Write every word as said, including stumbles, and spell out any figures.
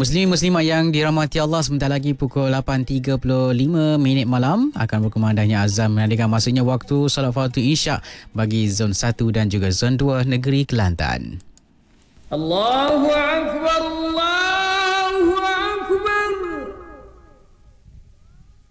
Muslimin muslimat yang dirahmati Allah, sebentar lagi pukul lapan tiga puluh lima minit malam akan berkumandangnya azan menandakan masanya waktu solat fardu Isyak bagi zon satu dan juga zon dua negeri Kelantan. Allahu Akbar.